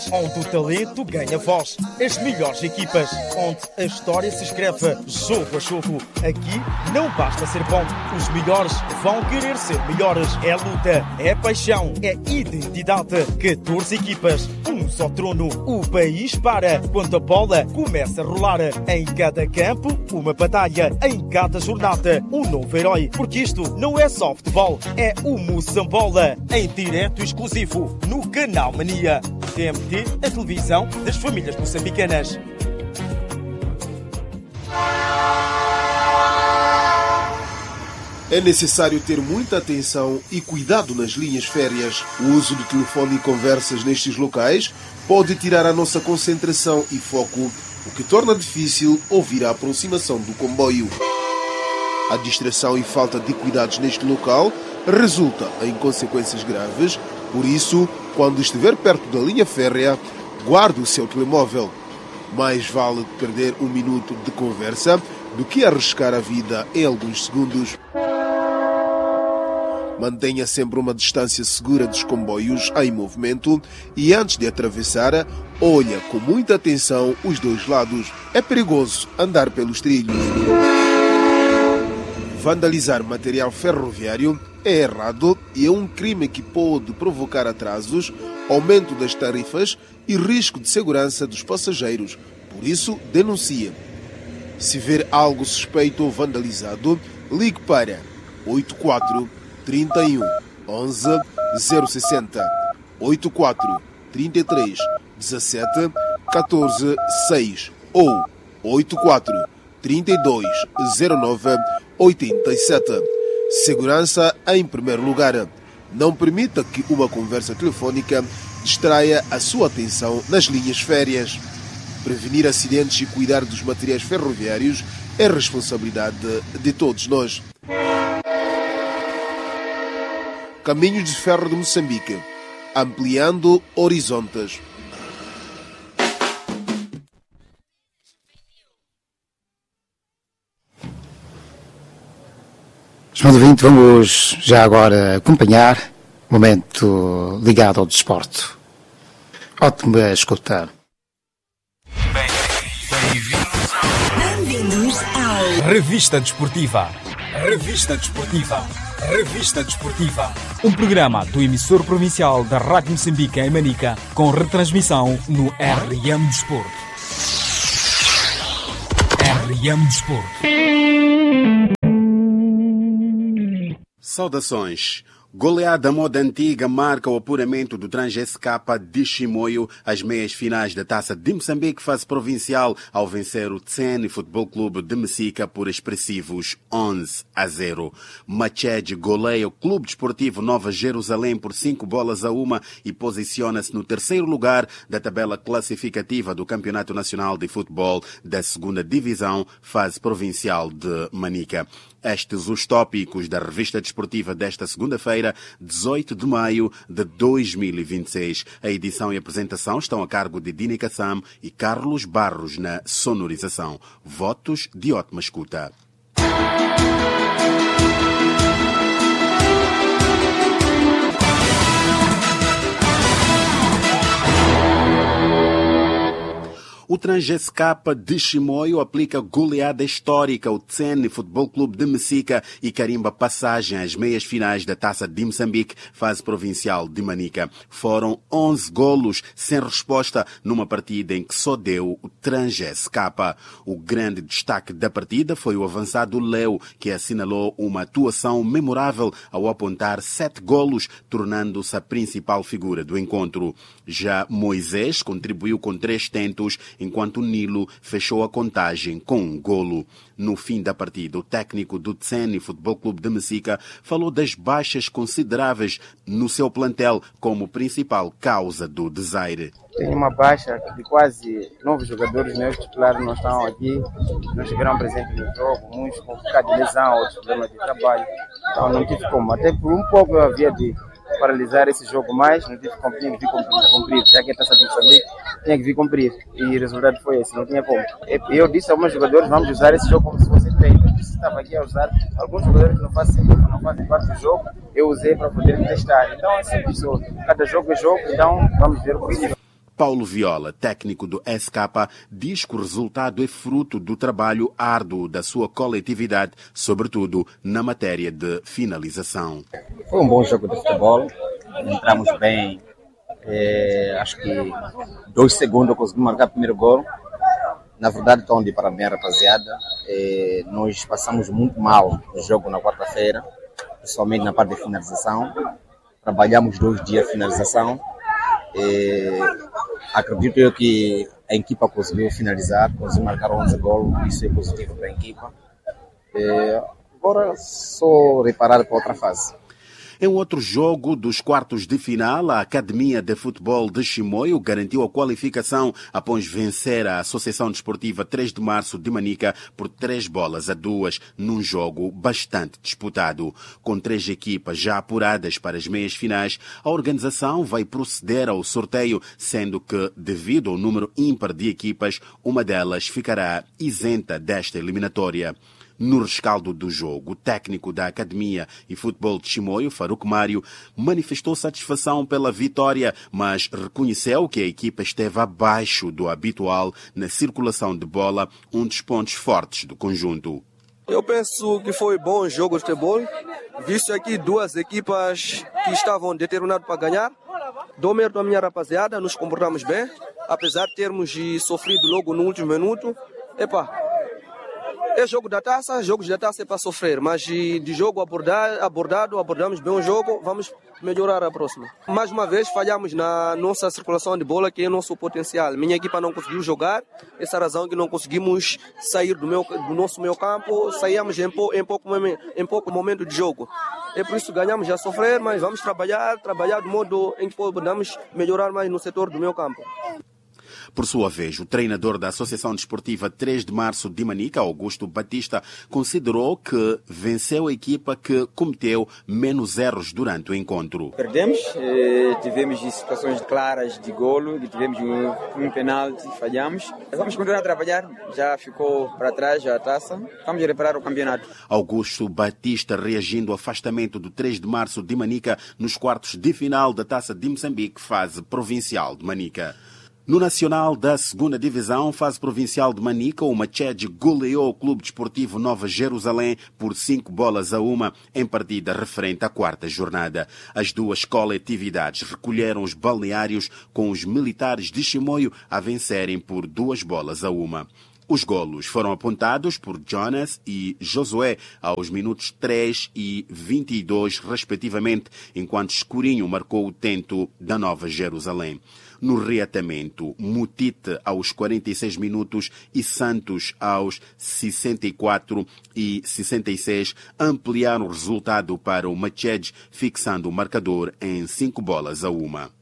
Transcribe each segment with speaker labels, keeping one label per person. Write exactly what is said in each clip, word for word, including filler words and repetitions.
Speaker 1: Onde o talento ganha voz. As melhores equipas. Onde a história se escreve jogo a jogo. Aqui não basta ser bom. Os melhores vão querer ser melhores. É luta, é paixão, é identidade. catorze equipas, um só trono. O país para quando a bola começa a rolar. Em cada campo, uma batalha. Em cada jornada, um novo herói. Porque isto não é só futebol, é o Moçambola. Em direto exclusivo no Canal Mania. T M T, a televisão das famílias moçambicanas.
Speaker 2: É necessário ter muita atenção e cuidado nas linhas férreas. O uso do telefone e conversas nestes locais pode tirar a nossa concentração e foco, o que torna difícil ouvir a aproximação do comboio. A distração e falta de cuidados neste local resulta em consequências graves. Por isso, quando estiver perto da linha férrea, guarde o seu telemóvel. Mais vale perder um minuto de conversa do que arriscar a vida em alguns segundos. Mantenha sempre uma distância segura dos comboios em movimento e antes de atravessar, olha com muita atenção os dois lados. É perigoso andar pelos trilhos. Vandalizar material ferroviário é errado e é um crime que pode provocar atrasos, aumento das tarifas e risco de segurança dos passageiros. Por isso, denuncie. Se ver algo suspeito ou vandalizado, ligue para oito quatro, trinta e um, onze, zero sessenta, oito quatro, trinta e três, dezassete, catorze, seis ou oito quatro, trinta e dois, zero nove, oitenta e sete. Segurança em primeiro lugar. Não permita que uma conversa telefónica distraia a sua atenção nas linhas férreas. Prevenir acidentes e cuidar dos materiais ferroviários é responsabilidade de todos nós. Caminhos de Ferro de Moçambique. Ampliando horizontes.
Speaker 3: Senhor ouvinte, vamos já agora acompanhar o momento ligado ao desporto. Ótima escuta.
Speaker 4: Bem-vindos ao
Speaker 5: Revista Desportiva. Revista Desportiva. Revista Desportiva. Um programa do emissor provincial da Rádio Moçambique em Manica, com retransmissão no R M Desporto. R M Desporto.
Speaker 6: Saudações. Goleada moda antiga marca o apuramento do Trans-S K de Chimoio às meias finais da Taça de Moçambique fase provincial ao vencer o Tsene Futebol Clube de Messica por expressivos onze a zero. Mached goleia o Clube Desportivo Nova Jerusalém por cinco bolas a uma e posiciona-se no terceiro lugar da tabela classificativa do Campeonato Nacional de Futebol da segunda Divisão fase provincial de Manica. Estes os tópicos da revista desportiva desta segunda-feira, dezoito de maio de dois mil e vinte e seis. A edição e apresentação estão a cargo de Dini Kassam e Carlos Barros na sonorização. Votos de ótima escuta. O Trans-S K de Chimoio aplica goleada histórica ao Tsene Futebol Clube de Messica e carimba passagem às meias finais da Taça de Moçambique, fase provincial de Manica. Foram onze golos sem resposta numa partida em que só deu o Trans-S K. O grande destaque da partida foi o avançado Leo, que assinalou uma atuação memorável ao apontar sete golos, tornando-se a principal figura do encontro. Já Moisés contribuiu com três tentos, enquanto Nilo fechou a contagem com um golo. No fim da partida, o técnico do Tsene Futebol Clube de Messica falou das baixas consideráveis no seu plantel como principal causa do desaire.
Speaker 7: Tem uma baixa de quase nove jogadores meus titulares não estão aqui, não estiveram presentes no jogo, muitos com de lesão, outros problemas de trabalho, então não tive como. Até por um pouco eu havia de paralisar esse jogo, mas não tive como, tinha que vir cumprir, cumprir, já que a Taça de Moçambique tinha que vir cumprir, e o resultado foi esse, não tinha como. Eu disse a alguns jogadores, vamos usar esse jogo como se fosse treino. Eu disse, estava aqui a usar alguns jogadores que não fazem, não fazem parte do jogo, eu usei para poder testar. Então é sempre isso, cada jogo é jogo, então vamos ver o possível.
Speaker 6: Paulo Viola, técnico do S K, diz que o resultado é fruto do trabalho árduo da sua coletividade, sobretudo na matéria de finalização.
Speaker 4: Foi um bom jogo de futebol, entramos bem, é, acho que dois segundos conseguimos marcar o primeiro gol. Na verdade, estou de parabéns, rapaziada. É, nós passamos muito mal no jogo na quarta-feira, principalmente na parte de finalização. Trabalhamos dois dias de finalização. É, acredito eu que a equipa conseguiu finalizar, conseguiu marcar onze gols, isso é positivo para a equipa. É, agora só reparar para outra fase.
Speaker 6: Em outro jogo dos quartos de final, a Academia de Futebol de Chimoio garantiu a qualificação após vencer a Associação Desportiva três de Março de Manica por três bolas a duas, num jogo bastante disputado. Com três equipas já apuradas para as meias finais, a organização vai proceder ao sorteio, sendo que, devido ao número ímpar de equipas, uma delas ficará isenta desta eliminatória. No rescaldo do jogo, o técnico da Academia e Futebol de Chimoio, Faruque Mário, manifestou satisfação pela vitória, mas reconheceu que a equipa esteve abaixo do habitual na circulação de bola, um dos pontos fortes do conjunto.
Speaker 8: Eu penso que foi bom jogo de futebol, visto aqui duas equipas que estavam determinadas para ganhar. Dou mérito à minha rapaziada, nos comportamos bem, apesar de termos sofrido logo no último minuto. Epa, é jogo da taça, jogos da taça é para sofrer, mas de, de jogo abordado, abordado, abordamos bem o jogo, vamos melhorar a próxima. Mais uma vez falhamos na nossa circulação de bola, que é o nosso potencial. Minha equipa não conseguiu jogar, essa razão que não conseguimos sair do, meu, do nosso meio campo, saímos em, pou, em, pouco, em pouco momento de jogo. É por isso que ganhamos a sofrer, mas vamos trabalhar, trabalhar de modo em que podemos melhorar mais no setor do meio campo.
Speaker 6: Por sua vez, o treinador da Associação Desportiva três de Março de Manica, Augusto Batista, considerou que venceu a equipa que cometeu menos erros durante o encontro.
Speaker 9: Perdemos, eh, tivemos situações claras de golo, tivemos um, um penalti, falhamos. Vamos continuar a trabalhar, já ficou para trás já a taça, vamos reparar o campeonato.
Speaker 6: Augusto Batista reagindo ao afastamento do três de Março de Manica nos quartos de final da Taça de Moçambique, fase provincial de Manica. No Nacional da segunda Divisão, fase provincial de Manica, o Machede goleou o Clube Desportivo Nova Jerusalém por cinco bolas a uma em partida referente à quarta jornada. As duas coletividades recolheram os balneários com os militares de Chimoio a vencerem por duas bolas a uma. Os golos foram apontados por Jonas e Josué aos minutos três e vinte e dois, respectivamente, enquanto Escurinho marcou o tento da Nova Jerusalém. No reatamento, Mutite aos quarenta e seis minutos e Santos aos sessenta e quatro e sessenta e seis ampliaram o resultado para o Machede, fixando o marcador em cinco bolas a uma.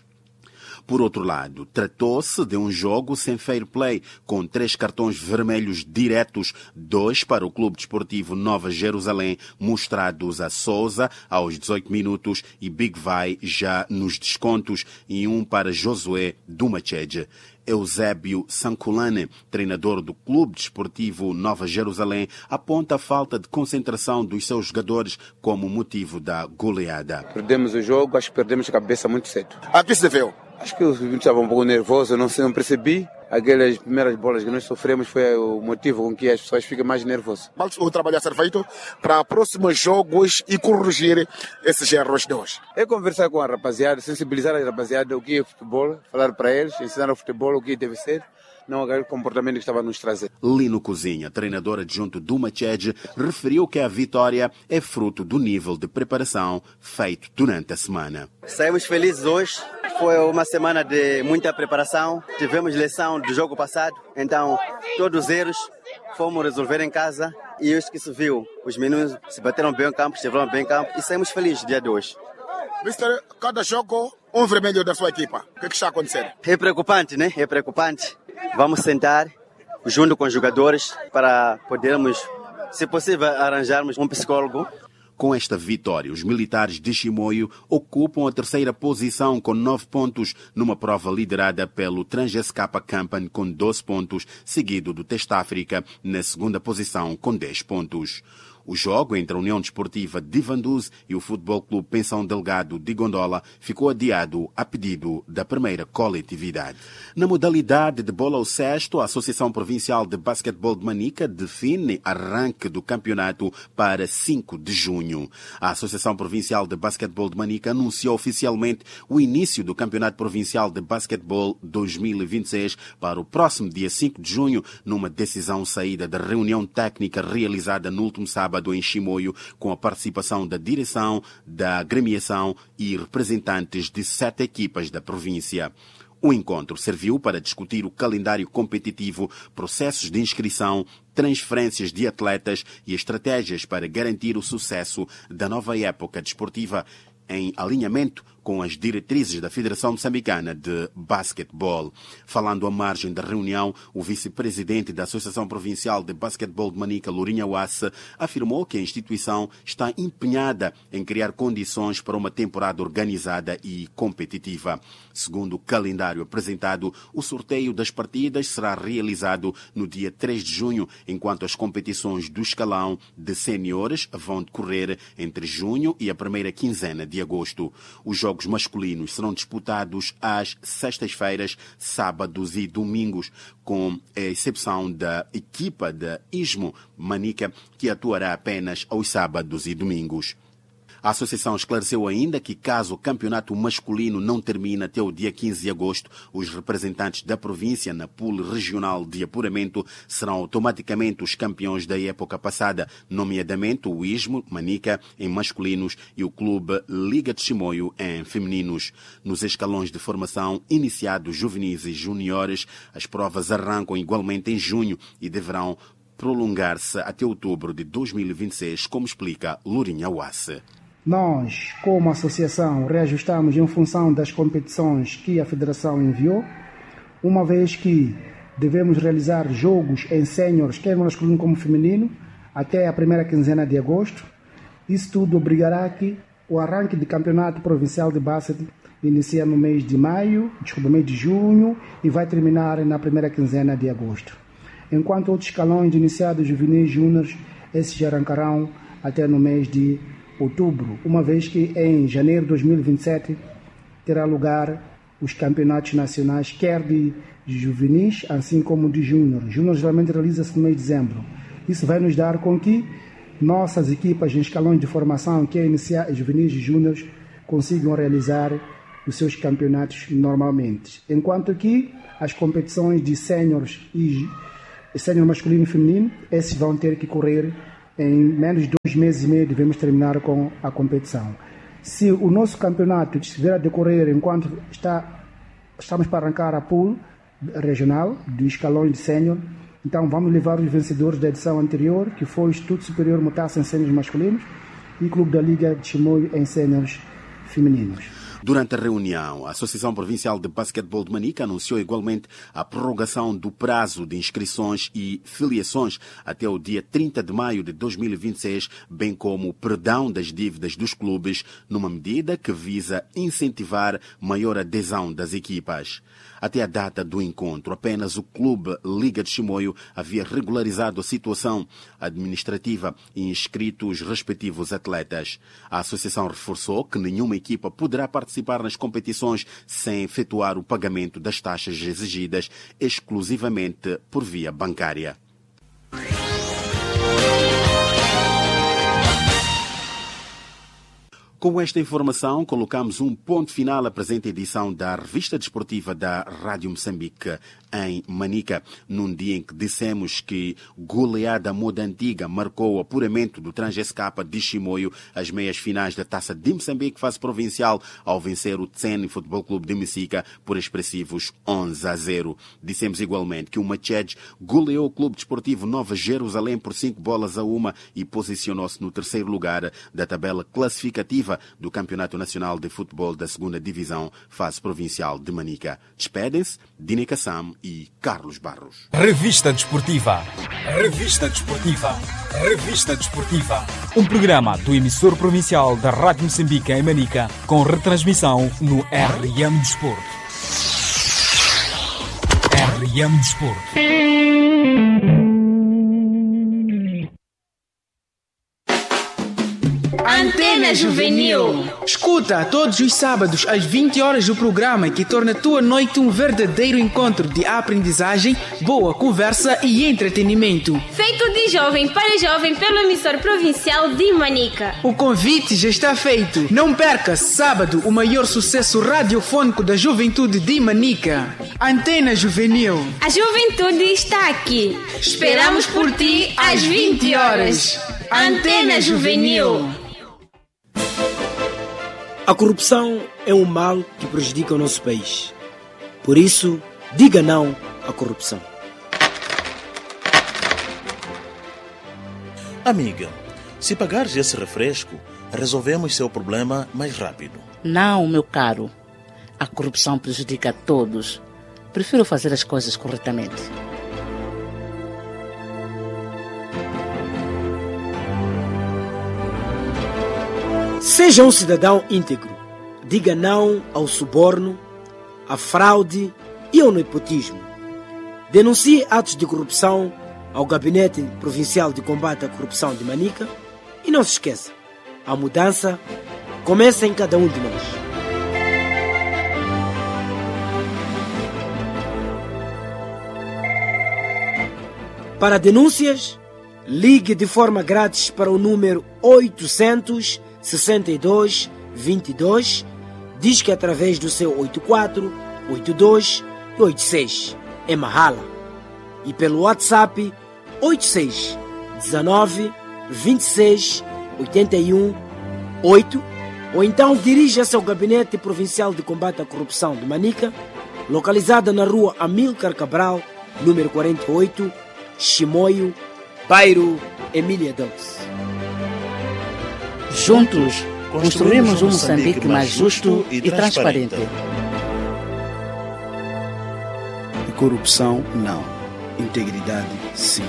Speaker 6: Por outro lado, tratou-se de um jogo sem fair play, com três cartões vermelhos diretos, dois para o Clube Desportivo Nova Jerusalém, mostrados a Souza aos dezoito minutos e Big Vai já nos descontos, e um para Josué do Machede. Eusébio Sanculane, treinador do Clube Desportivo Nova Jerusalém, aponta a falta de concentração dos seus jogadores como motivo da goleada.
Speaker 10: Perdemos o jogo, acho que perdemos a cabeça muito cedo.
Speaker 2: A que se deveu?
Speaker 10: Acho que eu estava um pouco nervoso, não, não percebi. Aquelas primeiras bolas que nós sofremos foi o motivo com que as pessoas ficam mais nervosas.
Speaker 2: Qual o trabalho a ser feito para próximos jogos e corrigir esses erros de hoje?
Speaker 10: É conversar com a rapaziada, sensibilizar a rapaziada o que é futebol, falar para eles, ensinar o futebol o que deve ser, não aquele comportamento que estava a nos trazer.
Speaker 6: Lino Cozinha, treinador adjunto do Machede, referiu que a vitória é fruto do nível de preparação feito durante a semana.
Speaker 11: Saímos felizes hoje. Foi uma semana de muita preparação. Tivemos lição do jogo passado, então todos os erros fomos resolver em casa e hoje que se viu, os meninos se bateram bem em campo, estiveram bem em campo e saímos felizes dia de hoje.
Speaker 2: Mister, cada jogo um vermelho da sua equipa. O que, é que está acontecendo?
Speaker 11: É preocupante, né? É preocupante. Vamos sentar junto com os jogadores para podermos, se possível, arranjarmos um psicólogo.
Speaker 6: Com esta vitória, os militares de Chimoio ocupam a terceira posição com nove pontos, numa prova liderada pelo Trans-S K Campan com doze pontos, seguido do Teste África na segunda posição com dez pontos. O jogo entre a União Desportiva de Vanduz e o Futebol Clube Pensão Delgado de Gondola ficou adiado a pedido da primeira coletividade. Na modalidade de bola ao cesto, a Associação Provincial de Basquetebol de Manica define arranque do campeonato para cinco de junho. A Associação Provincial de Basquetebol de Manica anunciou oficialmente o início do Campeonato Provincial de Basquetebol dois mil e vinte e seis para o próximo dia cinco de junho, numa decisão saída da reunião técnica realizada no último sábado em Chimoio, com a participação da direção, da agremiação e representantes de sete equipas da província. O encontro serviu para discutir o calendário competitivo, processos de inscrição, transferências de atletas e estratégias para garantir o sucesso da nova época desportiva, em alinhamento com as diretrizes da Federação Moçambicana de Basquetebol. Falando à margem da reunião, o vice-presidente da Associação Provincial de Basquetebol de Manica, Lourinha Wasse, afirmou que a instituição está empenhada em criar condições para uma temporada organizada e competitiva. Segundo o calendário apresentado, o sorteio das partidas será realizado no dia três de junho, enquanto as competições do escalão de séniores vão decorrer entre junho e a primeira quinzena de agosto. Os jogos Os masculinos serão disputados às sextas-feiras, sábados e domingos, com a exceção da equipa da Ismo Manica, que atuará apenas aos sábados e domingos. A associação esclareceu ainda que, caso o campeonato masculino não termine até o dia quinze de agosto, os representantes da província na pool regional de apuramento serão automaticamente os campeões da época passada, nomeadamente o Ismo Manica em masculinos e o Clube Liga de Chimoio em femininos. Nos escalões de formação iniciados juvenis e juniores, as provas arrancam igualmente em junho e deverão prolongar-se até outubro de dois mil e vinte e seis, como explica Lourinha Wasse.
Speaker 12: Nós, como associação, reajustamos em função das competições que a Federação enviou, uma vez que devemos realizar jogos em séniores, quer masculino como feminino, até a primeira quinzena de agosto. Isso tudo obrigará que o arranque de campeonato provincial de basquete inicia no mês de maio, desculpa, mês de junho, e vai terminar na primeira quinzena de agosto. Enquanto outros escalões iniciados juvenis e júniores, esses arrancarão até no mês de outubro, uma vez que em janeiro de dois mil e vinte e sete terá lugar os campeonatos nacionais, quer de juvenis, assim como de júnior. Júnior geralmente realiza-se no mês de dezembro. Isso vai nos dar com que nossas equipas em escalões de formação, que é iniciar juvenis e júniores, consigam realizar os seus campeonatos normalmente. Enquanto que as competições de séniores e sénior masculino e feminino, esses vão ter que correr em menos de dois meses e meio. Devemos terminar com a competição. Se o nosso campeonato estiver a decorrer enquanto está, estamos para arrancar a pool regional do escalão de sénior, então vamos levar os vencedores da edição anterior, que foi o Instituto Superior Mutasse em séniores masculinos e Clube da Liga de Chimoio em séniores femininos.
Speaker 6: Durante a reunião, a Associação Provincial de Basquetebol de Manica anunciou igualmente a prorrogação do prazo de inscrições e filiações até o dia trinta de maio de dois mil e vinte e seis, bem como o perdão das dívidas dos clubes, numa medida que visa incentivar maior adesão das equipas. Até a data do encontro, apenas o Clube Liga de Chimoio havia regularizado a situação administrativa e inscrito os respectivos atletas. A associação reforçou que nenhuma equipa poderá participar nas competições sem efetuar o pagamento das taxas exigidas exclusivamente por via bancária. Com esta informação, colocamos um ponto final à presente edição da Revista Desportiva da Rádio Moçambique em Manica, num dia em que dissemos que goleada moda antiga marcou o apuramento do Transescapa de Chimoio às meias finais da Taça de Moçambique, fase provincial, ao vencer o Tsene Futebol Clube de Messica por expressivos onze a zero. Dissemos igualmente que o Mached goleou o Clube Desportivo Nova Jerusalém por cinco bolas a uma e posicionou-se no terceiro lugar da tabela classificativa do Campeonato Nacional de Futebol da segunda Divisão, fase provincial de Manica. Despedem-se Dine Kassam e Carlos Barros.
Speaker 5: Revista Desportiva. Revista Desportiva. Revista Desportiva. Um programa do emissor provincial da Rádio Moçambique em Manica, com retransmissão no R M Desporto. R M Desporto.
Speaker 13: Antena Juvenil.
Speaker 14: Escuta todos os sábados às vinte horas o programa que torna a tua noite um verdadeiro encontro de aprendizagem, boa conversa e entretenimento.
Speaker 13: Feito de jovem para jovem pelo emissor provincial de Manica.
Speaker 14: O convite já está feito. Não perca sábado o maior sucesso radiofônico da juventude de Manica. Antena Juvenil.
Speaker 13: A juventude está aqui. Esperamos por ti às vinte horas. Antena Juvenil.
Speaker 15: A corrupção é um mal que prejudica o nosso país. Por isso, diga não à corrupção.
Speaker 16: Amiga, se pagares esse refresco, resolvemos seu problema mais rápido.
Speaker 17: Não, meu caro. A corrupção prejudica a todos. Prefiro fazer as coisas corretamente.
Speaker 15: Seja um cidadão íntegro. Diga não ao suborno, à fraude e ao nepotismo. Denuncie atos de corrupção ao Gabinete Provincial de Combate à Corrupção de Manica e não se esqueça, a mudança começa em cada um de nós. Para denúncias, ligue de forma grátis para o número oitocentos sessenta e dois vinte e dois, diz que através do seu oito quatro, oito dois e oito seis, é Mahala. E pelo WhatsApp oito seis um nove, vinte e seis, oitenta e um, oito, ou então dirija-se ao Gabinete Provincial de Combate à Corrupção de Manica, localizada na rua Amílcar Cabral, número quarenta e oito, Chimoio, bairro Emília Dux.
Speaker 17: Juntos, construímos um Moçambique mais justo e transparente.
Speaker 18: Corrupção, não. Integridade, sim.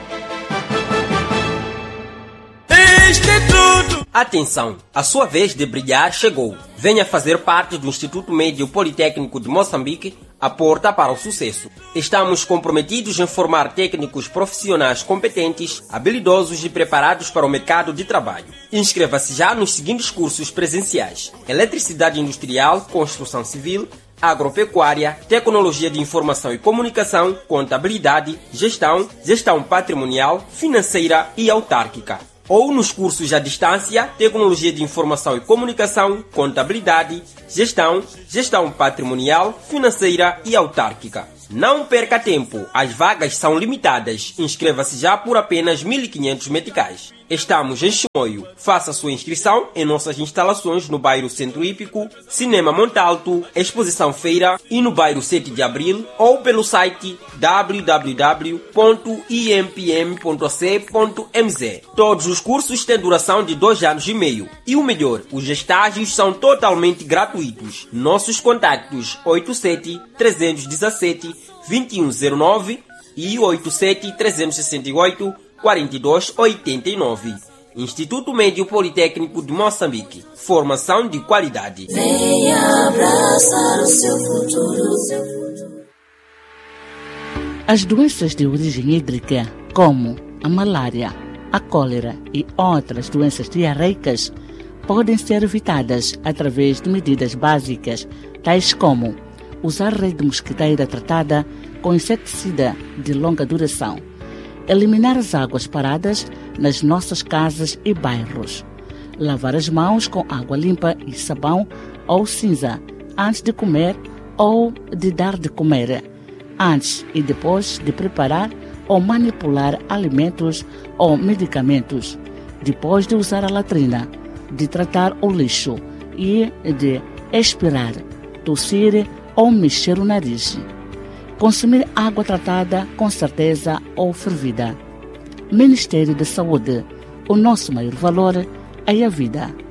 Speaker 19: Instituto! Atenção, a sua vez de brilhar chegou. Venha fazer parte do Instituto Médio Politécnico de Moçambique, a porta para o sucesso. Estamos comprometidos em formar técnicos profissionais competentes, habilidosos e preparados para o mercado de trabalho. Inscreva-se já nos seguintes cursos presenciais: Eletricidade Industrial, Construção Civil, Agropecuária, Tecnologia de Informação e Comunicação, Contabilidade, Gestão, Gestão Patrimonial, Financeira e Autárquica. Ou nos cursos à distância, Tecnologia de Informação e Comunicação, Contabilidade, Gestão, Gestão Patrimonial, Financeira e Autárquica. Não perca tempo, as vagas são limitadas. Inscreva-se já por apenas mil e quinhentos meticais. Estamos em Chimoio. Faça sua inscrição em nossas instalações no bairro Centro Hípico, Cinema Montalto, Exposição Feira e no bairro sete de Abril, ou pelo site w w w ponto i m p m ponto a c ponto m z. Todos os cursos têm duração de dois anos e meio. E o melhor, os estágios são totalmente gratuitos. Nossos contatos oito sete, três um sete, vinte e um zero nove e oito sete, três seis oito, quarenta e dois oitenta e nove. Instituto Médio Politécnico de Moçambique. Formação de qualidade.
Speaker 20: Venha abraçar o seu futuro.
Speaker 17: As doenças de origem hídrica, como a malária, a cólera e outras doenças diarreicas, podem ser evitadas através de medidas básicas, tais como usar rede mosquiteira tratada com inseticida de longa duração, eliminar as águas paradas nas nossas casas e bairros, lavar as mãos com água limpa e sabão ou cinza antes de comer ou de dar de comer, antes e depois de preparar ou manipular alimentos ou medicamentos, depois de usar a latrina, de tratar o lixo e de expirar, tossir ou mexer o nariz. Consumir água tratada com certeza ou fervida. Ministério da Saúde. O nosso maior valor é a vida.